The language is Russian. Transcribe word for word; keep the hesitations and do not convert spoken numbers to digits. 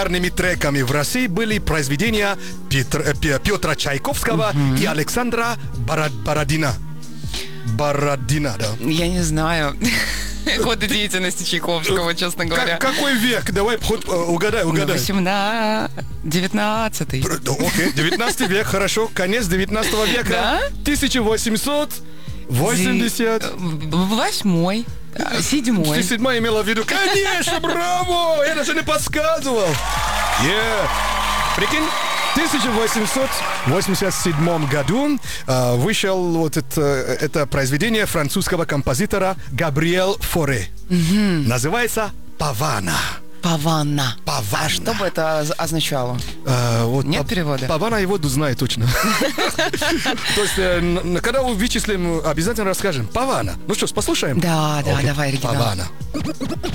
треками в России были произведения Петр, Петра Чайковского mm-hmm. и Александра Бород, Бородина. Бородина, да. Я не знаю годы деятельности Чайковского, честно говоря. Как, какой век? Давай хоть угадай, угадай. восемнадцатый, девятнадцатый. Окей, девятнадцатый век, хорошо. Конец девятнадцатого века. Да? тысяча восемьсот восемьдесят Восьмой. Седьмой. Ты седьмой имела в виду? Конечно, браво! Я даже не подсказывал. Yeah. Прикинь, в тысяча восемьсот восемьдесят седьмом году э, вышел вот это, это произведение французского композитора Габриэль Форе. Mm-hmm. Называется «Павана». Павана. Павана. А что бы это означало? А, вот Нет пав- перевода? Павана его знает точно. То есть, когда вычислим, обязательно расскажем. Павана. Ну что ж, послушаем? Да, да, давай оригинал. Павана.